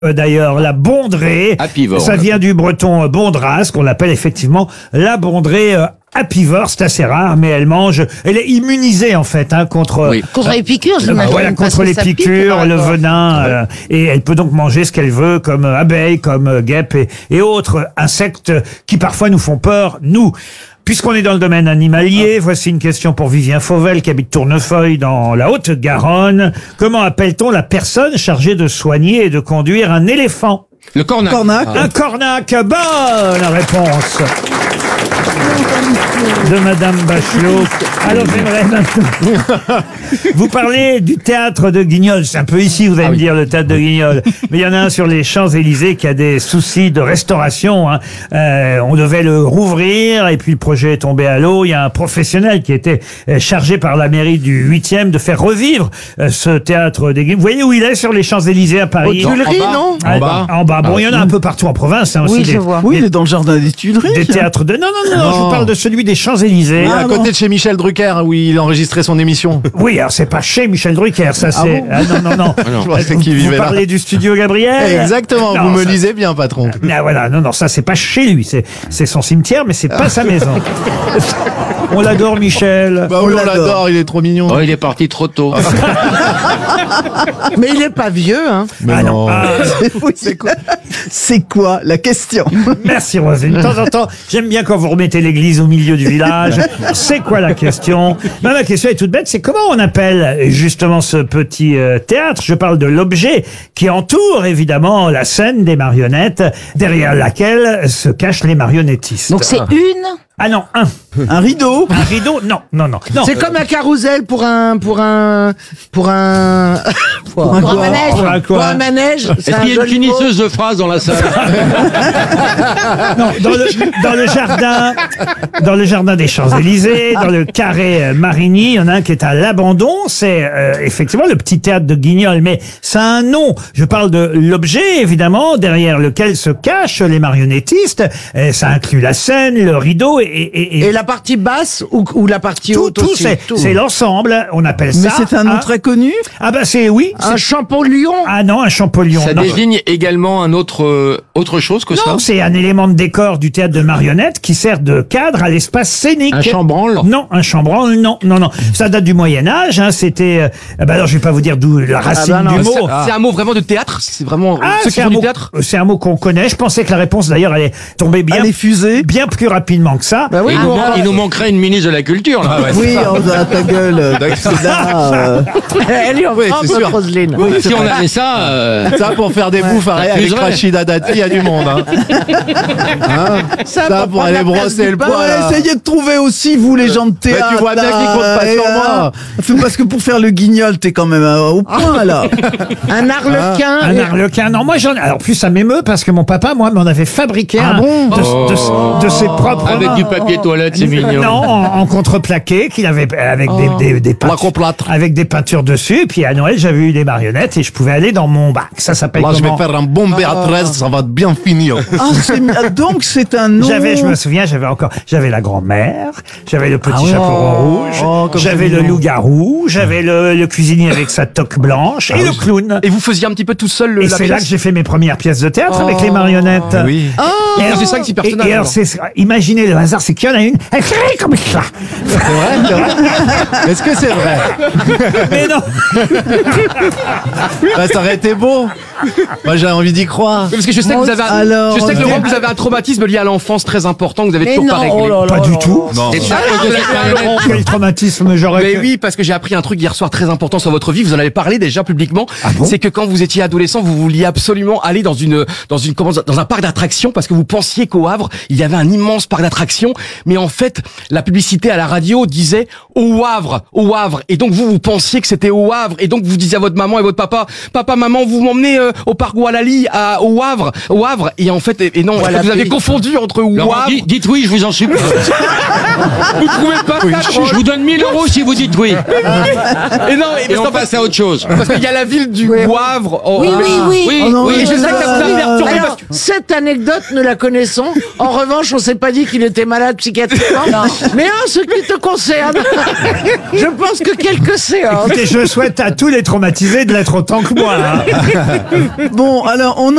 D'ailleurs, la bondrée, ça vient du breton bondras, qu'on appelle effectivement la bondrée apivore, c'est assez rare, mais elle est immunisée en fait contre contre les piqûres, j'imagine. Voilà, contre les piqûres, le venin, et elle peut donc manger ce qu'elle veut, comme abeilles, comme guêpes et autres insectes qui parfois nous font peur, nous. Puisqu'on est dans le domaine animalier, voici une question pour Vivien Fauvel qui habite Tournefeuille dans la Haute-Garonne. Comment appelle-t-on la personne chargée de soigner et de conduire un éléphant? Le cornac. Un cornac. Bonne réponse de Madame Bachelot. Alors j'aimerais maintenant vous parler du théâtre de Guignol. C'est un peu ici, vous allez me dire, le théâtre de Guignol. Mais il y en a un sur les Champs-Élysées qui a des soucis de restauration. On devait le rouvrir et puis le projet est tombé à l'eau. Il y a un professionnel qui était chargé par la mairie du 8e de faire revivre ce théâtre de Guignol. Vous voyez où il est sur les Champs-Élysées à Paris? Aux Tuileries, non? En bas. Bon, il y en a un peu partout en province. Oui, je vois. Oui, il est dans le jardin des Tuileries. Des théâtres de... Non, je vous parle de celui des Champs-Élysées. À côté de chez Michel Drucker, où il enregistrait son émission. Oui, alors c'est pas chez Michel Drucker, ça c'est... non. Je pensais qu'il vivait là. Vous parlez du studio Gabriel? Exactement, Non, vous me ça- lisez bien, patron. Voilà, non, ça c'est pas chez lui, c'est son cimetière, mais c'est pas sa maison. On l'adore, Michel. Bah oui, on l'adore, il est trop mignon. Oh, il est parti trop tôt. Mais il est pas vieux, hein. Mais non. C'est quoi la question? Merci Roselyne. De temps en temps, j'aime bien quand vous remettez l'église au milieu du village. C'est quoi la question? Ben, la question est toute bête, c'est comment on appelle justement ce petit théâtre? Je parle de l'objet qui entoure évidemment la scène des marionnettes, derrière laquelle se cachent les marionnettistes. Donc c'est une. Ah non, Un rideau? un rideau? Non. C'est comme un carrousel pour un un manège. Pour un quoi? Pour un manège. c'est Est-ce un qu'il y a une joli mot. finisseuse de phrases dans la salle? Non, dans le jardin des Champs-Élysées, dans le carré Marigny, il y en a un qui est à l'abandon. C'est effectivement le petit théâtre de Guignol, mais ça a un nom. Je parle de l'objet, évidemment, derrière lequel se cachent les marionnettistes. Et ça inclut la scène, le rideau Et la partie basse ou la partie haute tout. aussi. C'est l'ensemble. On appelle Mais ça. c'est un nom très connu? Ah bah c'est oui. Un champollion. Ah non, un champollion. Ça non. désigne également un autre chose que ça? Non, c'est un élément de décor du théâtre de marionnettes qui sert de cadre à l'espace scénique. Un chambranle? Non, un chambranle, non. Ça date du Moyen-Âge, c'était... alors je vais pas vous dire d'où la racine du mot. C'est un mot vraiment de théâtre? C'est vraiment ceux qui c'est font un du mot, théâtre? c'est un mot qu'on connaît. Je pensais que la réponse d'ailleurs allait tomber bien, Allez, fusée? bien plus rapidement que ça. Bah oui, Il nous manquerait une ministre de la culture, là. Oui, ta gueule. C'est là, Elle est en Oui, France, c'est sûr. Roselyne. Si on avait ça, Ça, pour faire des bouffes avec T'accuserais. Rachida Dati, il y a du monde. Ça, pour aller brosser le poil. là. Essayez de trouver aussi, vous, les gens de Mais théâtre. tu vois bien là, qu'il compte pas et sur moi. Parce que pour faire le guignol, t'es quand même au point, là. Un arlequin. Un arlequin. Non, moi j'en ai. Alors plus ça m'émeut parce que mon papa, moi, m'en avait fabriqué un de ses propres avec mains. du papier toilette, c'est mignon. Non, en contreplaqué qu'il avait avec des Placoplâtre. avec des peintures dessus. Puis à Noël, j'avais eu des marionnettes et je pouvais aller dans mon bac. Ça s'appelle Là, je vais comment? faire un bon Béatrice, ça va bien finir. Donc c'est un nom. Je me souviens, j'avais la grand-mère, j'avais le petit chaperon rouge, comme j'avais c'est le mignon. loup-garou, j'avais le cuisinier avec sa toque blanche et le clown. Et vous faisiez un petit peu tout seul Et la c'est là que pièce? j'ai fait mes premières pièces de théâtre avec les marionnettes. Oui. Et alors, c'est 5-6 personnages, Et alors, imaginez le hasard, c'est qu'il y en a une, elle crie comme ça. C'est vrai? Est-ce que c'est vrai? Mais non. Bah, ça aurait été beau. Moi, j'ai envie d'y croire. Parce que je sais que vous avez Alors, je sais que Laurent, vous avez un traumatisme lié à l'enfance très important que vous avez Mais toujours non, pas réglé. oh là là Pas là du là tout. là. Non. Et c'est à cause de cette marionnette. Quel traumatisme j'aurais Mais fait. oui, parce que j'ai appris un truc hier soir très important sur votre vie. Vous en avez parlé déjà publiquement. bon C'est que quand vous étiez adolescent, vous vouliez absolument aller dans un parc d'attractions parce que vous pensiez qu'au Havre il y avait un immense parc d'attractions. Mais en fait, la publicité à la radio disait au Havre, et donc vous pensiez que c'était au Havre, et donc vous disiez à votre maman et votre papa, maman, vous m'emmenez au parc Walali au Havre, et en fait, et non, en fait, vous avez confondu entre Laurent, Wavre. dites oui, je vous en supplie. Vous trouvez pas ça drôle? Je vous donne 1000 € si vous dites oui. Et non, Et on passe à autre chose. parce qu'il y a la ville du Wavre. Oui. Oui, Oh non, oui. Et je sais que ça vous a perturbé Alors, parce que... cette anecdote, nous la connaissons. En revanche, on s'est pas dit qu'il était malade psychiatriquement. Mais en ce qui te concerne, je pense que quelques séances. Écoutez, je souhaite à tous les traumatisés de l'être autant que moi. Hein. Bon, alors on